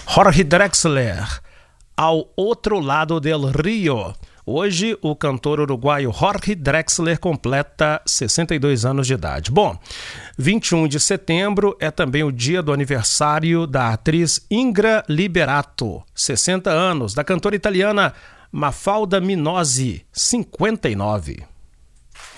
Jorge Drexler, Ao Outro Lado del Rio. Hoje, o cantor uruguaio Jorge Drexler completa 62 anos de idade. Bom, 21 de setembro é também o dia do aniversário da atriz Ingra Liberato, 60 anos, da cantora italiana Mafalda Minosi, 59.